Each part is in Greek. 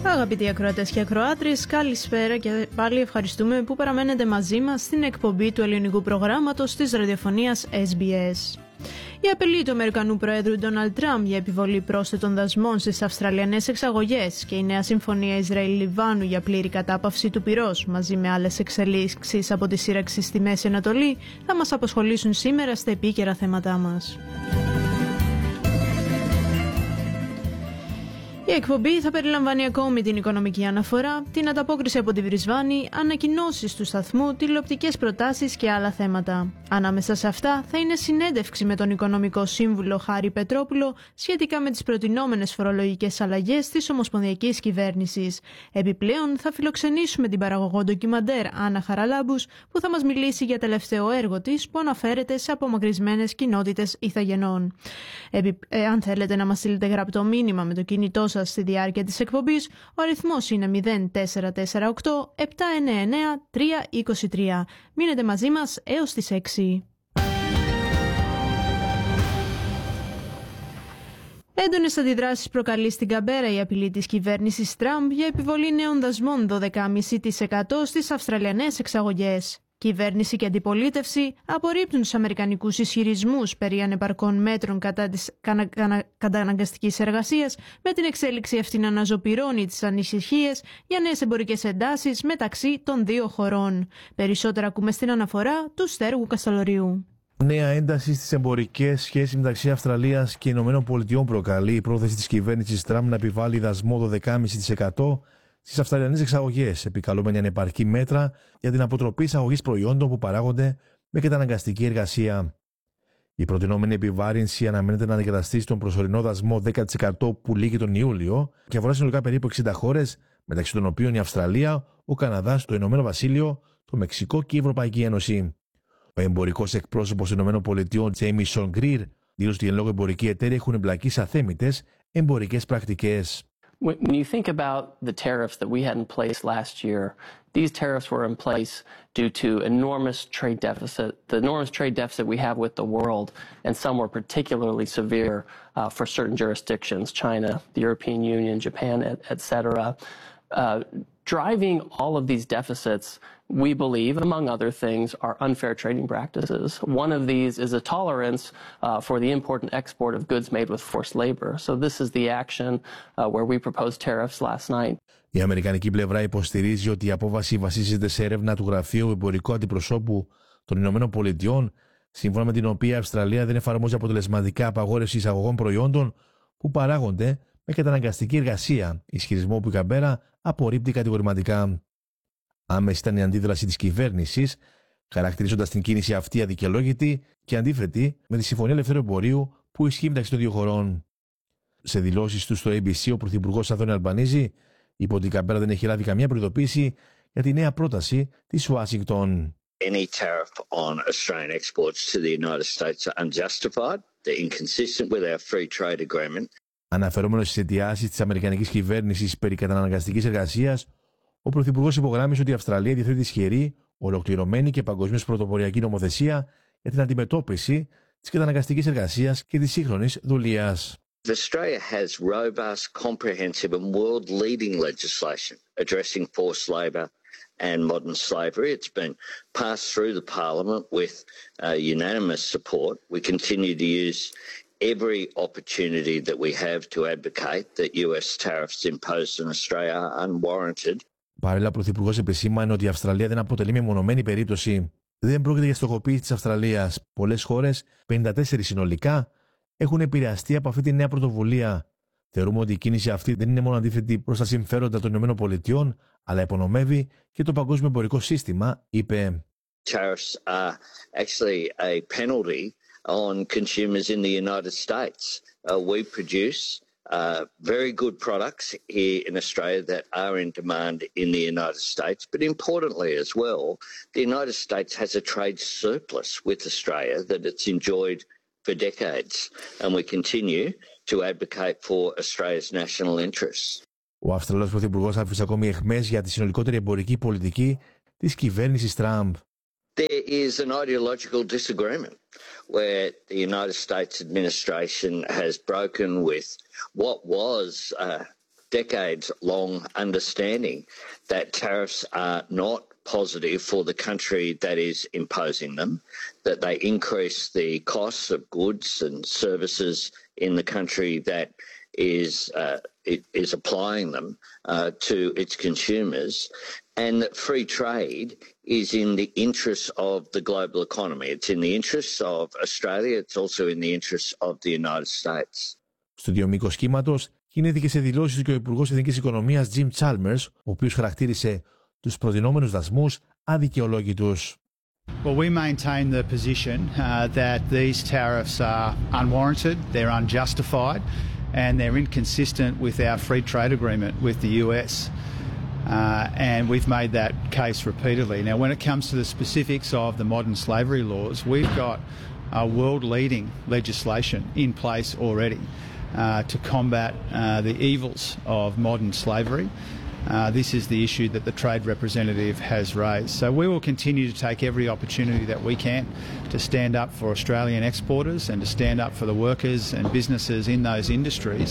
Αγαπητοί ακροατές και ακροάτριες, καλησπέρα και πάλι ευχαριστούμε που παραμένετε μαζί μας στην εκπομπή του ελληνικού προγράμματος της ραδιοφωνίας SBS. Η απειλή του Αμερικανού Προέδρου Ντόναλντ Τραμπ για επιβολή πρόσθετων δασμών στις αυστραλιανές εξαγωγές και η νέα συμφωνία Ισραήλ-Λιβάνου για πλήρη κατάπαυση του πυρός, μαζί με άλλες εξελίξεις από τη σύραξη στη Μέση Ανατολή, θα μας απασχολήσουν σήμερα στα επίκαιρα θέματά μας. Η εκπομπή θα περιλαμβάνει ακόμη την οικονομική αναφορά, την ανταπόκριση από τη Βρισβάνη, ανακοινώσεις του σταθμού, τηλεοπτικές προτάσεις και άλλα θέματα. Ανάμεσα σε αυτά θα είναι συνέντευξη με τον Οικονομικό Σύμβουλο Χάρη Πετρόπουλο σχετικά με τις προτινόμενες φορολογικές αλλαγές της Ομοσπονδιακής Κυβέρνησης. Επιπλέον θα φιλοξενήσουμε την παραγωγό ντοκιμαντέρ Άννα Χαραλάμπους που θα μας μιλήσει για τελευταίο έργο της που αναφέρεται σε απομακρυσμένες κοινότητες Ιθαγενών. Αν θέλετε να μας στείλετε γραπτό μήνυμα με το κινητό σας στη διάρκεια της εκπομπής, ο αριθμός είναι 0448 799 323. Μείνετε μαζί μας έως τις 6. Έντονες αντιδράσεις προκαλεί στην Καμπέρα η απειλή της κυβέρνησης Τραμπ για επιβολή νέων δασμών 12,5% στις αυστραλιανές εξαγωγές. Κυβέρνηση και αντιπολίτευση απορρίπτουν τους αμερικανικούς ισχυρισμούς περί ανεπαρκών μέτρων κατά της καταναγκαστικής εργασίας, με την εξέλιξη αυτή να αναζωπυρώνει τις ανησυχίες για νέες εμπορικές εντάσεις μεταξύ των δύο χωρών. Περισσότερα ακούμε στην αναφορά του Στέργου Κασταλωρίου. Νέα ένταση στις εμπορικές σχέσεις μεταξύ Αυστραλίας και ΗΠΑ προκαλεί η πρόθεση της κυβέρνησης Τραμπ να επιβάλλει δασμό 12,5% στις αυστραλιανές εξαγωγές, επικαλούμενοι ανεπαρκή μέτρα για την αποτροπή εισαγωγής προϊόντων που παράγονται με καταναγκαστική εργασία. Η προτινόμενη επιβάρυνση αναμένεται να αντικαταστήσει τον προσωρινό δασμό 10% που λήγει τον Ιούλιο και αφορά συνολικά περίπου 60 χώρες, μεταξύ των οποίων η Αυστραλία, ο Καναδάς, το Ηνωμένο Βασίλειο, το Μεξικό και η Ευρωπαϊκή Ένωση. Ο εμπορικός εκπρόσωπος των ΗΠΑ, Τζέιμι Σον Γκριρ, δήλωσε ότι οι εν λόγω εμπορικοί εταίροι έχουν εμπλακεί σε αθέμητες εμπορικές πρακτικές. When you think about the tariffs that we had in place last year, these tariffs were in place due to the enormous trade deficit we have with the world, and some were particularly severe for certain jurisdictions, China, the European Union, Japan, etc. Driving all of these deficits, we believe, among other things, are unfair trading practices. One of these is a tolerance for the import and export of goods made with forced labor. So this is the action where we proposed tariffs last night. Η αμερικανική πλευρά υποστηρίζει ότι η απόφαση βασίζεται σε έρευνα του Γραφείου Εμπορικού Αντιπροσώπου των Ηνωμένων Πολιτειών, σύμφωνα με την οποία η Αυστραλία δεν εφαρμόζει αποτελεσματικά απαγόρευση εισαγωγών προϊόντων που παράγονται με καταναγκαστική εργασία, ισχυρισμό που η Καμπέρα απορρίπτει κατηγορηματικά. Άμεση ήταν η αντίδραση της κυβέρνησης, χαρακτηρίζοντας την κίνηση αυτή αδικαιολόγητη και αντίθετη με τη Συμφωνία Ελευθέρου Εμπορίου που ισχύει μεταξύ των δύο χωρών. Σε δηλώσεις του στο ABC, ο Πρωθυπουργός Ανθόνι Αλμπανίζη είπε ότι η Καμπέρα δεν έχει λάβει καμία προειδοποίηση για τη νέα πρόταση της Ουάσιγκτον. Any tariff on Australian exports to the United States are unjustified. They're inconsistent with our free trade agreement. Αναφερόμενος στις αιτιάσεις της αμερικανικής κυβέρνησης περί καταναγκαστικής εργασίας, ο Πρωθυπουργός υπογράμμισε ότι η Αυστραλία διαθέτει ισχυρή, ολοκληρωμένη και παγκοσμίως πρωτοποριακή νομοθεσία για την αντιμετώπιση της καταναγκαστικής εργασίας και της σύγχρονης δουλείας. Australia has robust, comprehensive and world-leading legislation addressing forced labour and modern slavery. It's been passed through the Parliament with unanimous support. We continue to use every opportunity that we have to advocate that US tariffs imposed on Australia are unwarranted. Παράλληλα, ο Πρωθυπουργός επισήμανε ότι η Αυστραλία δεν αποτελεί μεμονωμένη περίπτωση. Δεν πρόκειται για στοχοποίηση της Αυστραλίας. Πολλές χώρες, 54 συνολικά, έχουν επηρεαστεί από αυτή τη νέα πρωτοβουλία. Θεωρούμε ότι η κίνηση αυτή δεν είναι μόνο αντίθετη προς τα συμφέροντα των ΗΠΑ, αλλά υπονομεύει και το παγκόσμιο εμπορικό σύστημα, είπε. Tariffs are actually a penalty on consumers in the United States. We produce very good products here in Australia that are in demand in the United States, but importantly as well, the United States has a trade surplus with Australia that it's enjoyed for decades, and we continue to advocate for Australia's national interests. Ο Αυστραλός Πρωθυπουργός άφησε ακόμη αιχμές για τη συνολικότερη εμπορική πολιτική της κυβέρνησης Τραμπ. There is an ideological disagreement where the United States administration has broken with what was decades-long understanding that tariffs are not positive for the country that is imposing them, that they increase the costs of goods and services in the country that is applying them to its consumers, and that free trade is in the interests of the global economy. It's in the interests of Australia, it's also in the interests of the United States. Στο ίδιο μήκος κύματος κινήθηκε σε δηλώσεις και ο Υπουργός Εθνικής Οικονομίας Jim Chalmers, ο οποίος χαρακτήρισε τους προτινόμενους δασμούς αδικαιολόγητους. Well, we maintain the position that these tariffs are unwarranted, they're unjustified, and they're inconsistent with our free trade agreement with the US. And we've made that case repeatedly. Now, when it comes to the specifics of the modern slavery laws, we've got world-leading legislation in place already to combat the evils of modern slavery. This is the issue that the trade representative has raised. So we will continue to take every opportunity that we can to stand up for Australian exporters and to stand up for the workers and businesses in those industries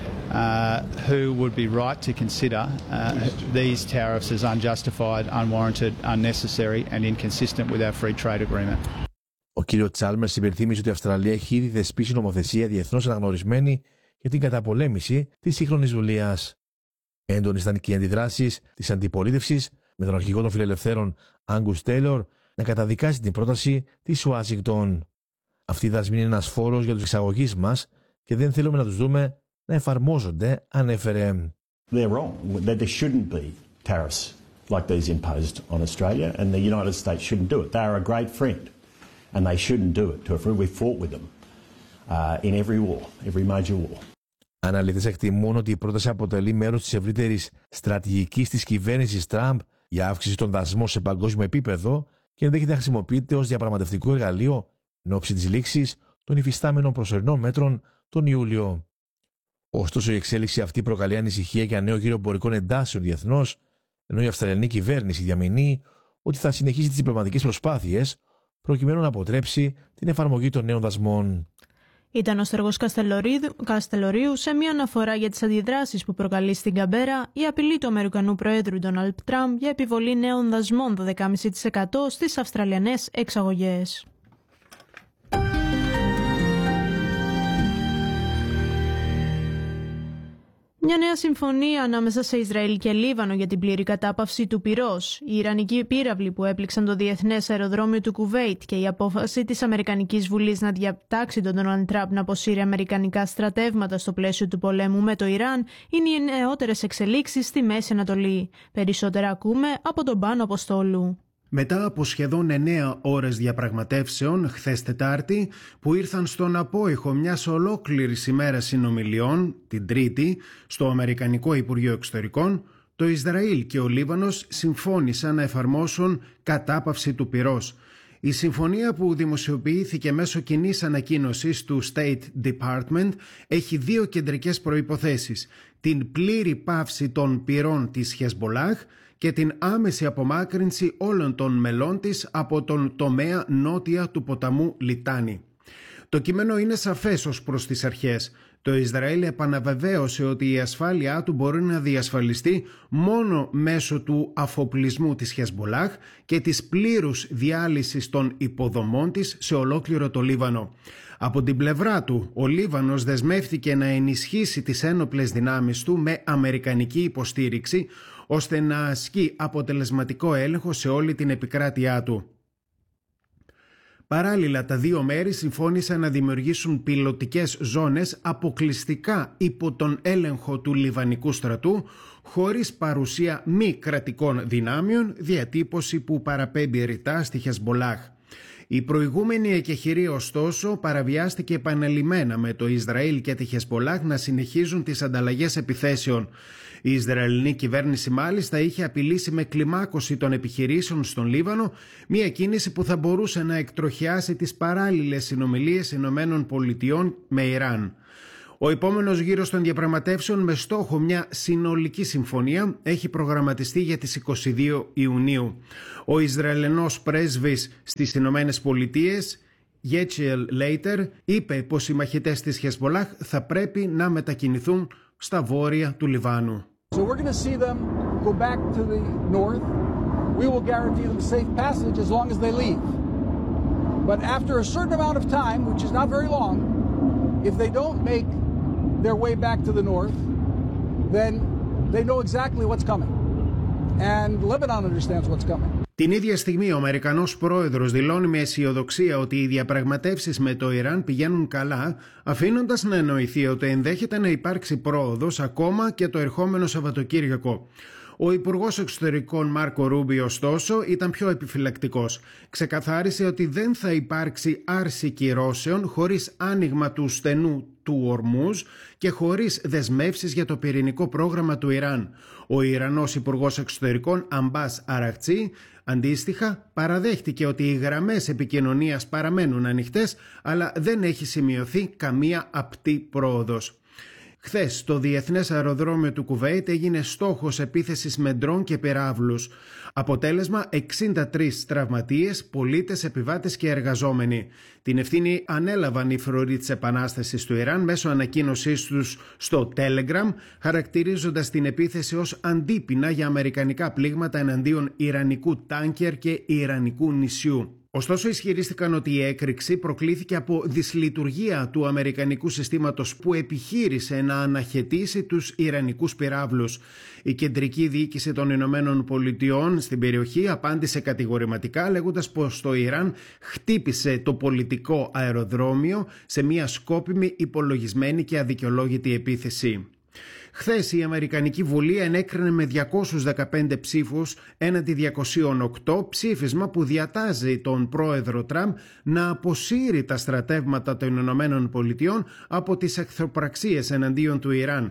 who would be right to consider these tariffs as unjustified, unwarranted, unnecessary and inconsistent with our free trade agreement. Ο κ. Τσάλμερς υπενθύμισε ότι η Αυστραλία έχει ήδη θεσπίσει νομοθεσία διεθνώς αναγνωρισμένη για την καταπολέμηση της σύγχρονης δουλείας. Έντονες ήταν και οι αντιδράσεις της αντιπολίτευσης, με τον αρχηγό των φιλελευθέρων Άγκους Τέιλορ να καταδικάσει την πρόταση της Ουάσιγκτον. Αυτή η δασμή είναι ένας φόρος για τους εξαγωγείς μας και δεν θέλουμε να τους δούμε να εφαρμόζονται, ανέφερε. They're wrong. There shouldn't be tariffs like these imposed on Australia, and the United States shouldn't do it. They are a great friend, and they shouldn't do it to a friend. We fought with them in every war, every major war. Αναλυτές εκτιμούν ότι η πρόταση αποτελεί μέρος της ευρύτερης στρατηγικής της κυβέρνησης Τραμπ για αύξηση των δασμών σε παγκόσμιο επίπεδο και ενδέχεται να χρησιμοποιείται ως διαπραγματευτικό εργαλείο εν ώψη της λήξης των υφιστάμενων προσωρινών μέτρων τον Ιούλιο. Ωστόσο, η εξέλιξη αυτή προκαλεί ανησυχία και νέο γύρο εμπορικών εντάσεων διεθνώς, ενώ η Αυστραλιανή κυβέρνηση διαμηνύει ότι θα συνεχίσει τις διπλωματικές προσπάθειες προκειμένου να αποτρέψει την εφαρμογή των νέων δασμών. Ήταν ο Στεργός Καστελορίου σε μια αναφορά για τις αντιδράσεις που προκαλεί στην Καμπέρα η απειλή του Αμερικανού Προέδρου Ντόναλντ Τραμπ για επιβολή νέων δασμών 12,5% στις Αυστραλιανές εξαγωγές. Μια νέα συμφωνία ανάμεσα σε Ισραήλ και Λίβανο για την πλήρη κατάπαυση του πυρός, οι ιρανικοί πύραυλοι που έπληξαν το διεθνές αεροδρόμιο του Κουβέιτ και η απόφαση της Αμερικανικής Βουλής να διατάξει τον Ντόναλντ Τραμπ να αποσύρει αμερικανικά στρατεύματα στο πλαίσιο του πολέμου με το Ιράν είναι οι νεότερες εξελίξεις στη Μέση Ανατολή. Περισσότερα ακούμε από τον Πάνο Αποστόλου. Μετά από σχεδόν 9 ώρες διαπραγματεύσεων χθες Τετάρτη, που ήρθαν στον απόϊχο μιας ολόκληρης ημέρας συνομιλιών, την Τρίτη, στο Αμερικανικό Υπουργείο Εξωτερικών, το Ισραήλ και ο Λίβανος συμφώνησαν να εφαρμόσουν κατάπαυση του πυρός. Η συμφωνία, που δημοσιοποιήθηκε μέσω κοινής ανακοίνωσης του State Department, έχει 2 κεντρικές προϋποθέσεις: την πλήρη πάυση των πυρών της Χεσμπολάχ και την άμεση απομάκρυνση όλων των μελών της από τον τομέα νότια του ποταμού Λιτάνη. Το κείμενο είναι σαφές ως προς τις αρχές. Το Ισραήλ επαναβεβαίωσε ότι η ασφάλειά του μπορεί να διασφαλιστεί μόνο μέσω του αφοπλισμού της Χεσμπολάχ και της πλήρους διάλυσης των υποδομών της σε ολόκληρο το Λίβανο. Από την πλευρά του, ο Λίβανος δεσμεύτηκε να ενισχύσει τις ένοπλες δυνάμεις του με αμερικανική υποστήριξη, ώστε να ασκεί αποτελεσματικό έλεγχο σε όλη την επικράτειά του. Παράλληλα, τα 2 μέρη συμφώνησαν να δημιουργήσουν πιλωτικές ζώνες αποκλειστικά υπό τον έλεγχο του Λιβανικού στρατού, χωρίς παρουσία μη κρατικών δυνάμεων, διατύπωση που παραπέμπει ρητά στη Χεσμπολάχ. Η προηγούμενη εκεχηρία, ωστόσο, παραβιάστηκε επανελειμμένα, με το Ισραήλ και τη Χεσμπολάχ να συνεχίζουν τις ανταλλαγές επιθέσεων. Η Ισραηλινή κυβέρνηση μάλιστα είχε απειλήσει με κλιμάκωση των επιχειρήσεων στον Λίβανο, μια κίνηση που θα μπορούσε να εκτροχιάσει τις παράλληλες συνομιλίες ΗΠΑ με Ιράν. Ο επόμενος γύρος των διαπραγματεύσεων, με στόχο μια συνολική συμφωνία, έχει προγραμματιστεί για τις 22 Ιουνίου. Ο Ισραηλινός πρέσβης στις Ηνωμένες Πολιτείες, Γέτσιελ Λέιτερ, είπε πως οι μαχητές της Χεσμπολάχ θα πρέπει να μετακινηθούν στα βόρεια του Λιβάνου. So we're going to see them go back to the north. We will guarantee them safe passage as long as they leave. But after a certain amount of time, which is not very long, if they don't make their way back to the north, then they know exactly what's coming. And Lebanon understands what's coming. Την ίδια στιγμή ο Αμερικανός πρόεδρος δηλώνει με αισιοδοξία ότι οι διαπραγματεύσεις με το Ιράν πηγαίνουν καλά, αφήνοντας να εννοηθεί ότι ενδέχεται να υπάρξει πρόοδος ακόμα και το ερχόμενο Σαββατοκύριακο. Ο Υπουργός Εξωτερικών Μάρκο Ρούμπιο, ωστόσο, ήταν πιο επιφυλακτικός. Ξεκαθάρισε ότι δεν θα υπάρξει άρση κυρώσεων χωρίς άνοιγμα του στενού του Ορμούζ και χωρίς δεσμεύσεις για το πυρηνικό πρόγραμμα του Ιράν. Ο Ιρανός Υπουργός Εξωτερικών Αμπάς Αραχτσί αντίστοιχα παραδέχτηκε ότι οι γραμμές επικοινωνίας παραμένουν ανοιχτές, αλλά δεν έχει σημειωθεί καμία απτή πρόοδος. Χθες, το Διεθνές Αεροδρόμιο του Κουβέιτ έγινε στόχος επίθεσης με ντρόν και πυράβλους. Αποτέλεσμα 63 τραυματίες, πολίτες, επιβάτες και εργαζόμενοι. Την ευθύνη ανέλαβαν οι φρουροί της Επανάστασης του Ιράν μέσω ανακοίνωσής τους στο Telegram, χαρακτηρίζοντας την επίθεση ως αντίπεινα για αμερικανικά πλήγματα εναντίον ιρανικού τάνκερ και ιρανικού νησιού. Ωστόσο, ισχυρίστηκαν ότι η έκρηξη προκλήθηκε από δυσλειτουργία του αμερικανικού συστήματος που επιχείρησε να αναχαιτήσει τους ιρανικούς πυράβλους. Η κεντρική διοίκηση των Ηνωμένων Πολιτειών στην περιοχή απάντησε κατηγορηματικά, λέγοντας πως το Ιράν χτύπησε το πολιτικό αεροδρόμιο σε μια σκόπιμη, υπολογισμένη και αδικαιολόγητη επίθεση. Χθες η Αμερικανική Βουλή ενέκρινε με 215 ψήφους έναντι 208 ψήφισμα που διατάζει τον πρόεδρο Τραμπ να αποσύρει τα στρατεύματα των Ηνωμένων Πολιτειών από τις εχθροπραξίες εναντίον του Ιράν.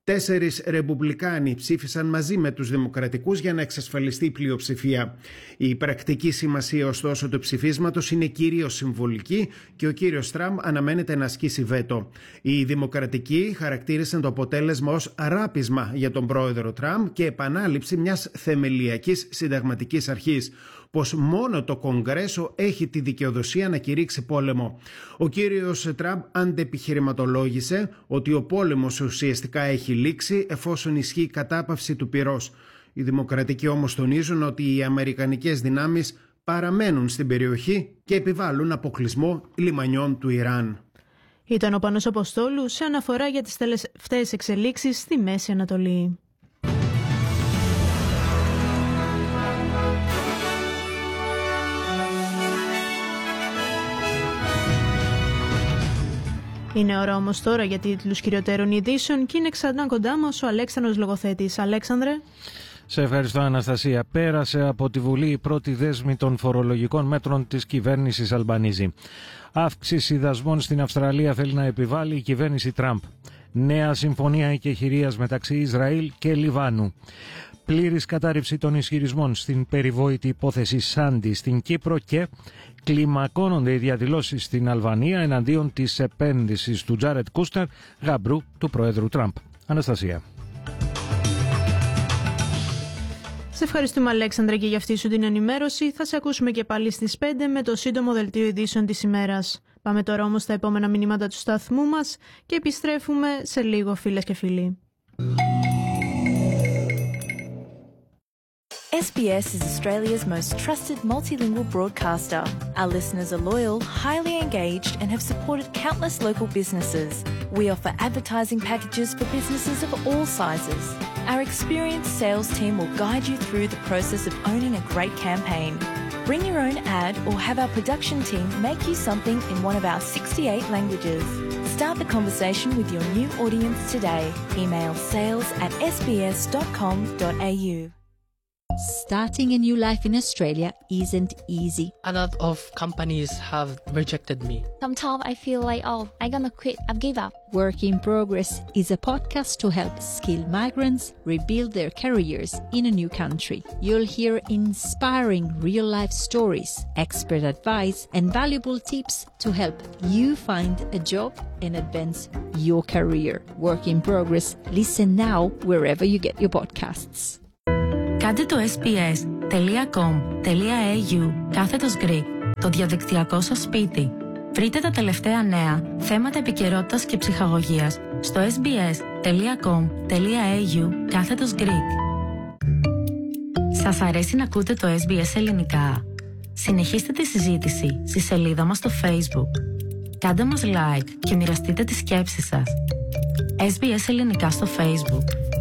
4 ρεπουμπλικάνοι ψήφισαν μαζί με τους δημοκρατικούς για να εξασφαλιστεί η πλειοψηφία. Η πρακτική σημασία ωστόσο του ψηφίσματος είναι κυρίως συμβολική και ο κύριος Τραμπ αναμένεται να ασκήσει βέτο. Οι δημοκρατικοί χαρακτήρισαν το αποτέλεσμα ως ράπισμα για τον πρόεδρο Τραμπ και επανάληψη μιας θεμελιακής συνταγματικής αρχής, πως μόνο το Κογκρέσο έχει τη δικαιοδοσία να κηρύξει πόλεμο. Ο κύριος Τραμπ αντεπιχειρηματολόγησε ότι ο πόλεμος ουσιαστικά έχει λήξει εφόσον ισχύει η κατάπαυση του πυρός. Οι δημοκρατικοί όμως τονίζουν ότι οι αμερικανικές δυνάμεις παραμένουν στην περιοχή και επιβάλλουν αποκλεισμό λιμανιών του Ιράν. Ήταν ο Πάνος Αποστόλου σε αναφορά για τις τελευταίες εξελίξεις στη Μέση Ανατολή. Είναι ώρα όμως τώρα για τίτλους κυριωτέρων ειδήσεων και είναι ξανά κοντά μας ο Αλέξανδρος Λογοθέτης. Αλέξανδρε. Σε ευχαριστώ, Αναστασία. Πέρασε από τη Βουλή η πρώτη δέσμη των φορολογικών μέτρων της κυβέρνησης Αλμπανίζη. Αύξηση δασμών στην Αυστραλία θέλει να επιβάλλει η κυβέρνηση Τραμπ. Νέα συμφωνία εκεχηρίας μεταξύ Ισραήλ και Λιβάνου. Πλήρης κατάρριψη των ισχυρισμών στην περιβόητη υπόθεση Σάντι στην Κύπρο και κλιμακώνονται οι διαδηλώσεις στην Αλβανία εναντίον της επένδυσης του Τζάρετ Κούσνερ, γαμπρού του Προέδρου Τραμπ. Αναστασία. Σε ευχαριστούμε, Αλέξανδρε, και για αυτή σου την ενημέρωση. Θα σε ακούσουμε και πάλι στις 5 με το σύντομο δελτίο ειδήσεων της ημέρας. Πάμε τώρα όμως στα επόμενα μηνύματα του σταθμού μας και επιστρέφουμε σε λίγο, φίλες και φίλοι. SBS is Australia's most trusted multilingual broadcaster. Our listeners are loyal, highly engaged, and have supported countless local businesses. We offer advertising packages for businesses of all sizes. Our experienced sales team will guide you through the process of owning a great campaign. Bring your own ad or have our production team make you something in one of our 68 languages. Start the conversation with your new audience today. Email sales@sbs.com.au. Starting a new life in Australia isn't easy. A lot of companies have rejected me. Sometimes I feel like, I'm gonna quit, I've give up. Work in Progress is a podcast to help skilled migrants rebuild their careers in a new country. You'll hear inspiring real-life stories, expert advice, and valuable tips to help you find a job and advance your career. Work in Progress. Listen now wherever you get your podcasts. Κάντε το sbs.com.au/Greek, το διαδικτυακό σας σπίτι. Βρείτε τα τελευταία νέα, θέματα επικαιρότητας και ψυχαγωγίας στο sbs.com.au/Greek. Σας αρέσει να ακούτε το SBS ελληνικά? Συνεχίστε τη συζήτηση στη σελίδα μας στο Facebook. Κάντε μας like και μοιραστείτε τις σκέψεις σας. SBS ελληνικά στο Facebook.